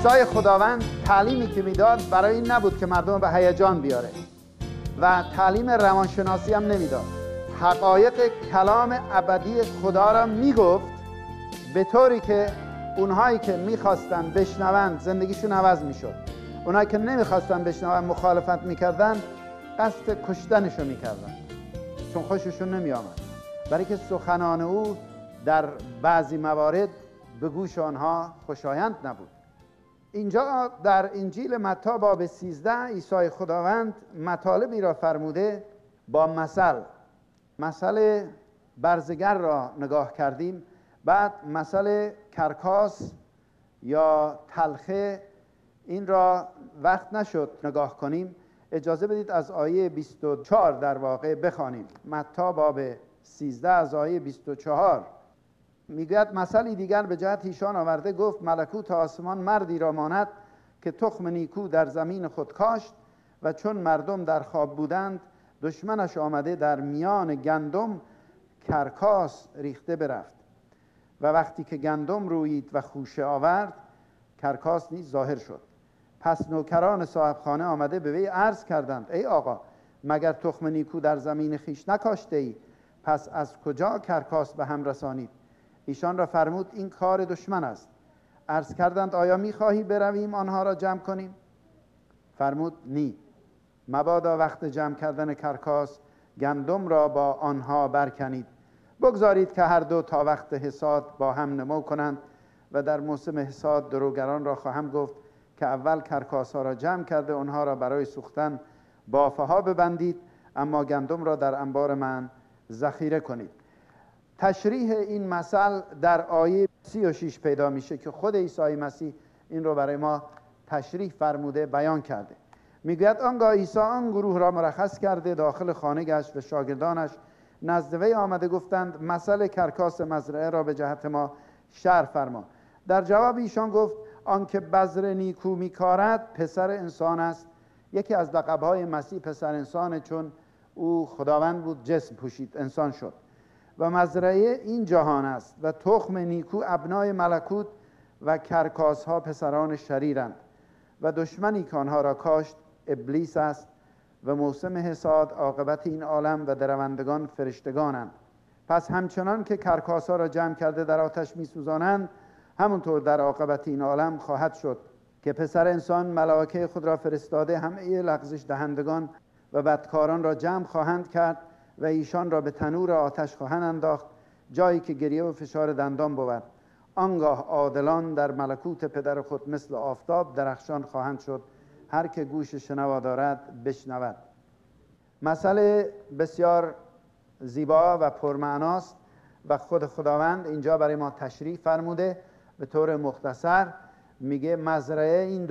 عیسی خداوند تعلیمی که میداد برای این نبود که مردم به هیجان بیاره و تعلیم روانشناسی هم نمیداد. حقایق کلام ابدی خدا را میگفت به طوری که اونهایی که میخواستن بشنوند زندگیشون عوض میشد، اونهایی که نمیخواستن بشنوند مخالفت میکردن، قصد کشتنشو میکردن چون خوششون نمیآمد، برای که سخنان او در بعضی موارد به گوش آنها خوشایند نبود. اینجا در انجیل متی باب 13 عیسی خداوند مطالبی را فرموده با مثل برزگر را نگاه کردیم، بعد مثل کرکاس یا تلخه، این را وقت نشد نگاه کنیم. اجازه بدید از آیه 24 در واقع بخوانیم. متی باب 13 از آیه 24 میگوید مثلی دیگر به جهت ایشان آورده، گفت ملکوت آسمان مردی را ماند که تخم نیکو در زمین خود کاشت و چون مردم در خواب بودند دشمنش آمده در میان گندم کرکاس ریخته برفت و وقتی که گندم رویید و خوشه آورد کرکاس نیز ظاهر شد. پس نوکران صاحب خانه آمده به وی عرض کردند ای آقا، مگر تخم نیکو در زمین خیش نکاشته ای؟ پس از کجا کرکاس به هم رسانید؟ ایشان را فرمود این کار دشمن است. عرض کردند آیا می‌خواهی برویم آنها را جمع کنیم؟ فرمود نی، مبادا وقت جمع کردن کرکاس گندم را با آنها برکنید. بگذارید که هر دو تا وقت حصاد با هم نمو کنند و در موسم حصاد دروگران را خواهم گفت که اول کرکاس ها را جمع کرده آنها را برای سوختن بافه ها ببندید، اما گندم را در انبار من ذخیره کنید. تشریح این مثل در آیه 36 پیدا میشه که خود عیسی مسیح این رو برای ما تشریح فرموده، بیان کرده. میگوید آنگاه عیسی آن گروه را مرخص کرده داخل خانه گشت و شاگردانش نزد وی آمده گفتند مثل کرکاس مزرعه را به جهت ما شرح فرما. در جواب ایشان گفت آنکه بذر نیکو میکارد پسر انسان است. یکی از لقب‌های مسیح پسر انسان، چون او خداوند بود جسم پوشید انسان شد. و مزرعه این جهان است و تخم نیکو ابنای ملکوت و کرکاس ها پسران شریرند و دشمنی که آنها را کاشت ابلیس است و موسم حصاد عاقبت این عالم و درندگان فرشتگانند. پس همچنان که کرکاس ها را جمع کرده در آتش می سوزانند، همونطور در عاقبت این عالم خواهد شد که پسر انسان ملائکه خود را فرستاده همه لغزش دهندگان و بدکاران را جمع خواهند کرد و ایشان را به تنور آتش خواهند انداخت، جایی که گریه و فشار دندان بود. آنگاه عادلان در ملکوت پدر خود مثل آفتاب درخشان خواهند شد. هر که گوش شنوا دارد بشنود. مثل بسیار زیبا و پرمعناست و خود خداوند اینجا برای ما تشریح فرموده. به طور مختصر میگه مزرعه این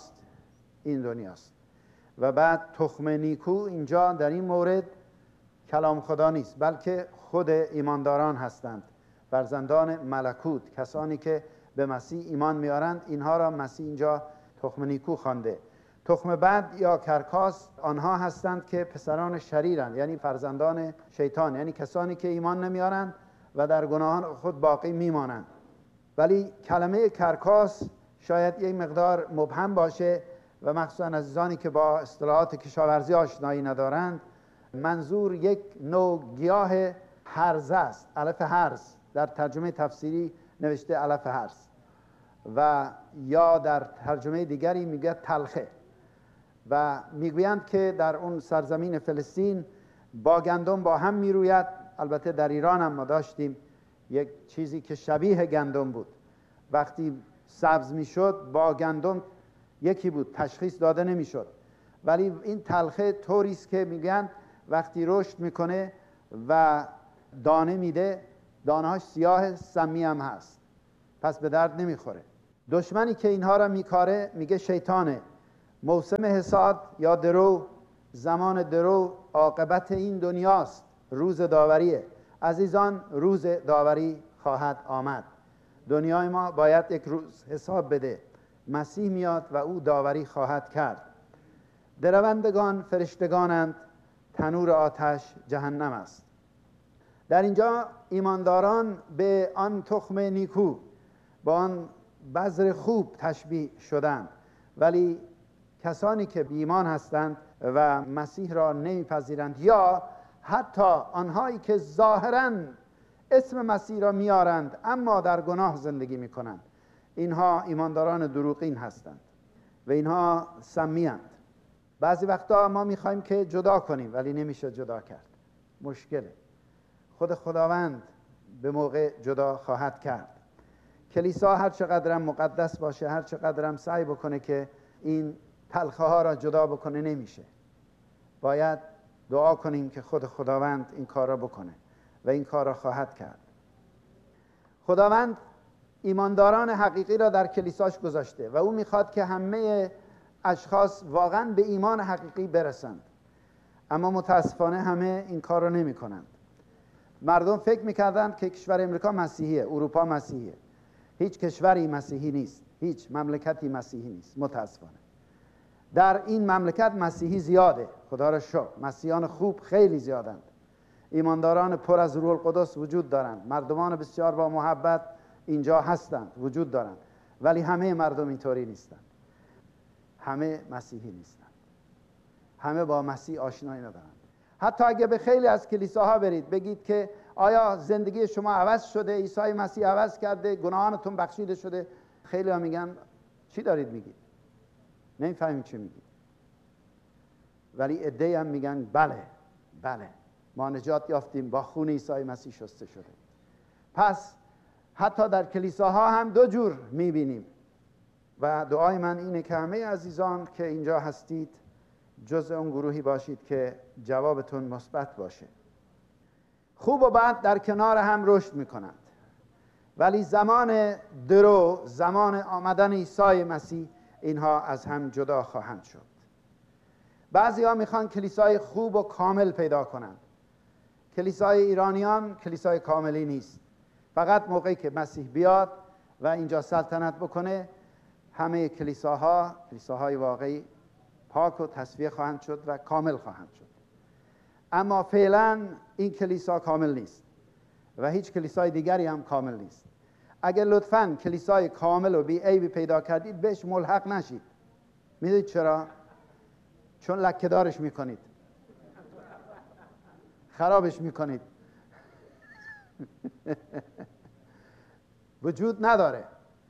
دنیاست و بعد تخم نیکو اینجا در این مورد کلام خدا نیست، بلکه خود ایمانداران هستند، فرزندان ملکوت، کسانی که به مسیح ایمان میارند. اینها را مسیح اینجا تخم نیکو خوانده. تخم بد یا کرکاس آنها هستند که پسران شریرند، یعنی فرزندان شیطان، یعنی کسانی که ایمان نمیارند و در گناهان خود باقی میمانند. ولی کلمه کرکاس شاید یک مقدار مبهم باشه و مخصوصا عزیزانی که با اصطلاحات کشاورزی آشنایی ندارند، منظور یک نوع گیاه هرزه است. الف هرز در ترجمه تفسیری نوشته الف هرز و یا در ترجمه دیگری میگه تلخه. و میگویند که در اون سرزمین فلسطین با گندم با هم میروید. البته در ایران هم ما داشتیم یک چیزی که شبیه گندم بود، وقتی سبز میشد با گندم یکی بود، تشخیص داده نمیشد. ولی این تلخه طوری است که میگن وقتی رشد میکنه و دانه میده، دانه‌هاش سیاه سمی هم هست، پس به درد نمیخوره. دشمنی که اینها را میکاره میگه شیطانه. موسم حصاد یا درو، زمان درو عاقبت این دنیاست، روز داوریه. عزیزان، روز داوری خواهد آمد. دنیای ما باید یک روز حساب بده. مسیح میاد و او داوری خواهد کرد. درندگان فرشتگانند، تنور آتش جهنم است. در اینجا ایمانداران به آن تخم نیکو، با آن بذر خوب تشبیه شدند، ولی کسانی که بی ایمان هستند و مسیح را نمیپذیرند، یا حتی آنهایی که ظاهراً اسم مسیح را میارند اما در گناه زندگی میکنند، اینها ایمانداران دروغین هستند و اینها سمی‌اند. بعضی وقتا ما میخوایم که جدا کنیم ولی نمیشه جدا کرد، مشکله. خود خداوند به موقع جدا خواهد کرد. کلیسا هر چقدر هم مقدس باشه، هر چقدر هم سعی بکنه که این تلخه ها را جدا بکنه، نمیشه. باید دعا کنیم که خود خداوند این کار را بکنه و این کار را خواهد کرد. خداوند ایمانداران حقیقی را در کلیساش گذاشته و او میخواد که همه اشخاص واقعا به ایمان حقیقی برسند، اما متاسفانه همه این کار را نمی کنند. مردم فکر میکردند که کشور امریکا مسیحیه، اروپا مسیحیه. هیچ کشوری مسیحی نیست، هیچ مملکتی مسیحی نیست. متاسفانه در این مملکت مسیحی زیاده، خدا را شکر، مسیحیان خوب خیلی زیادند، ایمانداران پر از روح القدس وجود دارند، مردمان بسیار با محبت اینجا هستند، وجود دارند، ولی همه مردم اینطوری نیستند. همه مسیحی نیستند، همه با مسیح آشنایی ندارند. حتی اگه به خیلی از کلیساها برید بگید که آیا زندگی شما عوض شده، عیسی مسیح عوض کرده، گناهانتون بخشیده شده، خیلی ها میگن چی دارید میگید؟ نمیفهمیم چی میگید. ولی عده‌ای هم میگن بله ما نجات یافتیم، با خون عیسی مسیح شسته شده. پس حتی در کلیساها هم دو جور میبینیم و دعای من اینه که همه عزیزان که اینجا هستید جزء اون گروهی باشید که جوابتون مثبت باشه. خوب و بد در کنار هم رشد میکنند، ولی زمان درو، زمان آمدن عیسی مسیح، اینها از هم جدا خواهند شد. بعضی ها میخوان کلیسای خوب و کامل پیدا کنند. کلیسای ایرانیان کلیسای کاملی نیست. فقط موقعی که مسیح بیاد و اینجا سلطنت بکنه، همه کلیساهای واقعی پاک و تصفیه خواهند شد و کامل خواهند شد. اما فعلا این کلیسا کامل نیست و هیچ کلیسای دیگری هم کامل نیست. اگر لطفاً کلیسای کامل و بی عیبی پیدا کردید بهش ملحق نشید. میدونید چرا؟ چون لکه‌دارش میکنید، خرابش میکنید. وجود نداره.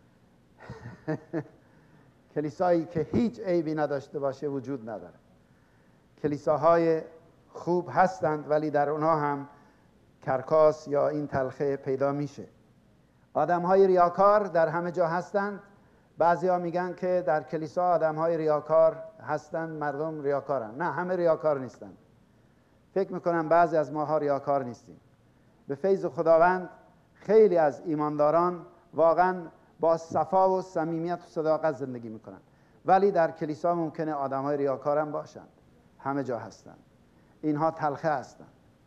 کلیسایی که هیچ عیبی نداشته باشه وجود نداره. کلیساهای خوب هستند ولی در اونها هم کرکاس یا این تلخه پیدا میشه. آدم‌های ریاکار در همه جا هستند. بعضیا میگن که در کلیسا آدم‌های ریاکار هستند، مردم ریاکارن. نه، همه ریاکار نیستند. فکر میکنم بعضی از ماها ریاکار نیستیم. به فیض خداوند خیلی از ایمانداران واقعا با صفا و صمیمیت و صداقت زندگی میکنن، ولی در کلیسا ممکنه آدم‌های ریاکار هم باشند. همه جا هستند. اینها تلخه هستند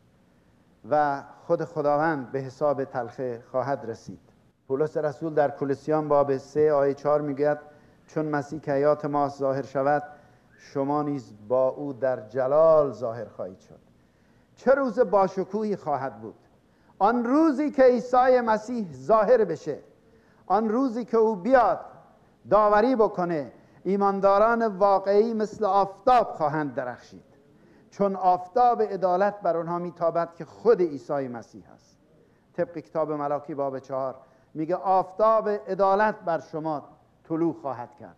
و خود خداوند به حساب تلخه خواهد رسید. پولس رسول در کولوسیان باب 3 آیه 4 میگوید چون مسیح که حیات ما ظاهر شود، شما نیز با او در جلال ظاهر خواهید شد. چه روز باشکوهی خواهد بود! آن روزی که عیسی مسیح ظاهر بشه، آن روزی که او بیاد داوری بکنه، ایمانداران واقعی مثل آفتاب خواهند درخشید، چون آفتاب عدالت بر آنها میتابد که خود عیسی مسیح است. طبق کتاب ملاکی باب 4 میگه آفتاب عدالت بر شما طلوع خواهد کرد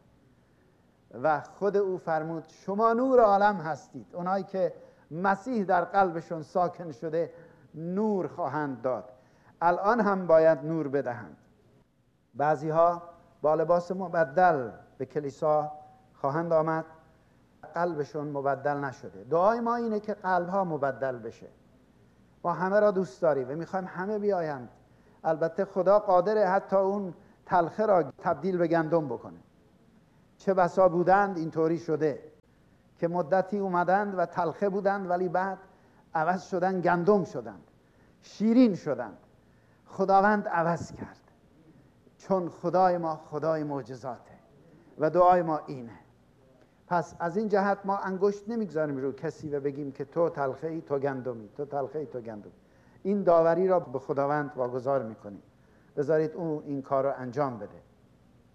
و خود او فرمود شما نور عالم هستید. اونایی که مسیح در قلبشون ساکن شده نور خواهند داد. الان هم باید نور بدهند. بعضی ها با لباس مبدل به کلیسا خواهند آمد، قلبشون مبدل نشده. دعای ما اینه که قلبها مبدل بشه. ما همه را دوست داریم و میخوایم همه بیایند. البته خدا قادره حتی اون تلخه را تبدیل به گندم بکنه. چه بسا بودند اینطوری شده که مدتی اومدند و تلخه بودند ولی بعد عوض شدند، گندم شدند، شیرین شدند. خداوند عوض کرد، چون خدای ما خدای معجزاته و دعای ما اینه. پس از این جهت ما انگشت نمیگذاریم رو کسی و بگیم که تو تلخه ای تو گندمی، تو تلخه ای تو گندمی. این داوری را به خداوند واگذار میکنیم. بذارید اون این کار رو انجام بده.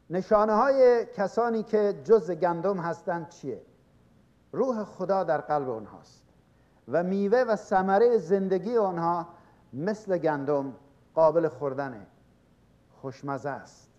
نشانه های کسانی که جز گندم هستند چیه؟ روح خدا در قلب اونهاست و میوه و ثمره زندگی اونها مثل گندم قابل خوردنه، خوشمزه است.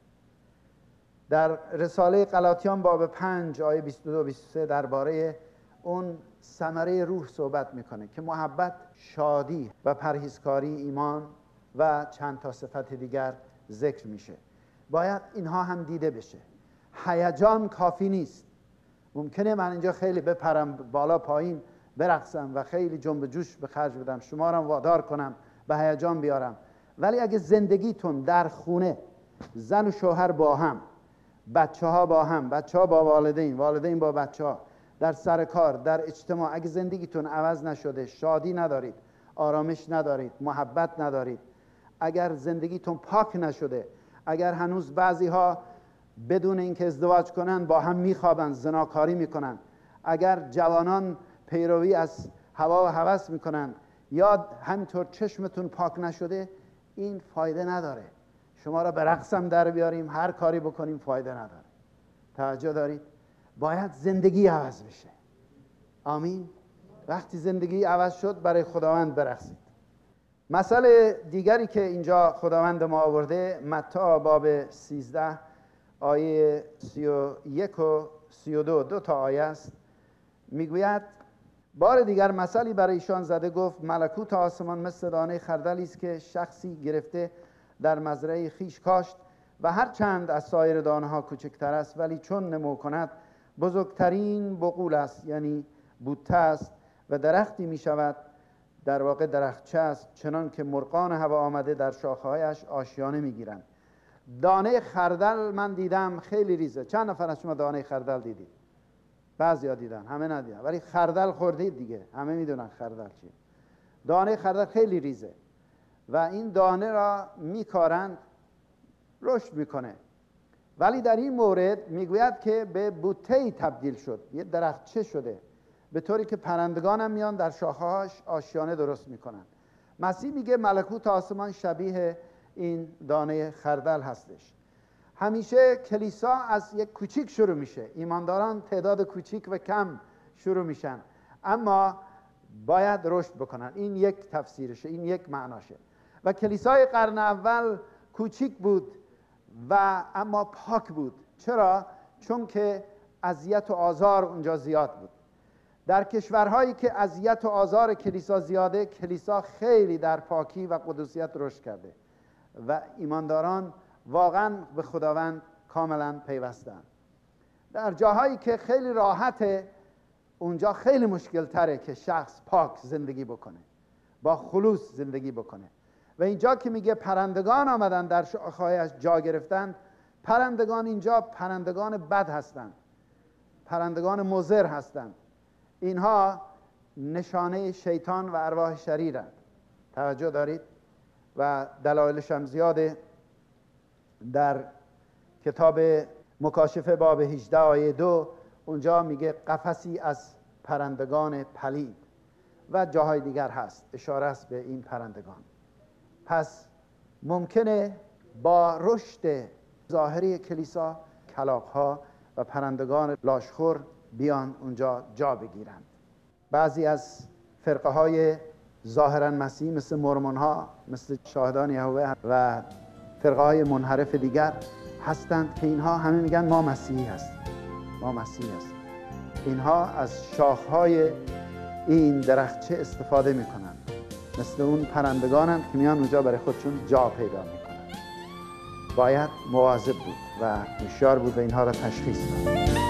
در رساله غلاطیان باب 5 آیه 22-23 درباره اون ثمره روح صحبت میکنه که محبت، شادی و پرهیزکاری، ایمان و چند تا صفت دیگر ذکر میشه. باید اینها هم دیده بشه. هیجان کافی نیست. ممکنه من اینجا خیلی بپرم بالا پایین، برقصم و خیلی جنب جوش به خرج بدم، شما را وادار کنم به هیجان بیارم، ولی اگه زندگیتون در خونه، زن و شوهر با هم، بچه ها با هم، بچه ها با والدین، والدین با بچه ها، در سر کار، در اجتماع، اگه زندگیتون عوض نشده، شادی ندارید، آرامش ندارید، محبت ندارید، اگر زندگیتون پاک نشده، اگر هنوز بعضی ها بدون اینکه ازدواج کنن با هم میخوابن، زناکاری میکنن، اگر جوانان پیروی از هوا و هوس میکنن، یا همینطور چشمتون پاک نشده، این فایده نداره. شما را به رقصم در بیاریم، هر کاری بکنیم، فایده نداره. توجه دارید؟ باید زندگی عوض بشه. آمین. وقتی زندگی عوض شد، برای خداوند برقصید. مسئله دیگری که اینجا خداوند ما آورده، متی باب 13 آیه 31 و 32، 2 تا آیه است. میگوید بار دیگر مثلی برای ایشان زده، گفت ملکوت آسمان مثل دانه خردلی است که شخصی گرفته در مزرعه خیش کاشت و هر چند از سایر دانه ها کوچکتر است، ولی چون نمو کند بزرگترین بقول است، یعنی بوته است و درختی می شود، در واقع درختچه است، چنان که مرغان هوا آمده در شاخه‌هایش آشیانه می گیرند. دانه خردل من دیدم خیلی ریزه. چند نفر از شما دانه خردل دیدید؟ بعضیا دیدن، همه ندیدن، ولی خردل خوردید دیگه، همه میدونن خردل چیه. دانه خردل خیلی ریزه و این دانه را میکارند، رشد میکنه، ولی در این مورد میگوید که به بوته‌ای تبدیل شد، یه درختچه شده، به طوری که پرندگان هم میان در شاخه‌هاش آشیانه درست میکنن. مسیح میگه ملکوت آسمان شبیه این دانه خردل هستش. همیشه کلیسا از یک کوچیک شروع میشه، ایمانداران تعداد کوچیک و کم شروع میشن، اما باید رشد بکنن. این یک تفسیرشه، این یک معناشه. و کلیسای قرن اول کوچیک بود و اما پاک بود. چرا؟ چون که اذیت و آزار اونجا زیاد بود. در کشورهایی که اذیت و آزار کلیسا زیاده، کلیسا خیلی در پاکی و قدوسیت رشد کرده و ایمانداران واقعا به خداوند کاملا پیوستن. در جاهایی که خیلی راحته، اونجا خیلی مشکل تره که شخص پاک زندگی بکنه، با خلوص زندگی بکنه. و اینجا که میگه پرندگان آمدن در شاخه‌هایش جا گرفتند، پرندگان اینجا پرندگان بد هستند، پرندگان مضر هستند. اینها نشانه شیطان و ارواح شریرند. توجه دارید؟ و دلایلش هم زیاده. در کتاب مکاشفه باب 18 آیه 2 اونجا میگه قفسی از پرندگان پلید و جاهای دیگر هست، اشاره است به این پرندگان. پس ممکنه با رشد ظاهری کلیسا کلاغ‌ها و پرندگان لاشخور بیان اونجا جا بگیرند. بعضی از فرقه های ظاهرا مسیحی مثل مورمون ها، مثل شاهدان یهوه و فرقه های منحرف دیگر هستند که اینها همه میگن ما مسیحی هستیم، ما مسیحی هستیم. اینها از شاخهای این درختچه استفاده میکنن، مثل اون پرندگانند که میان اونجا برای خودشون جا پیدا میکنن. باید مواظب بود و هوشیار بود و اینها را تشخیص داد.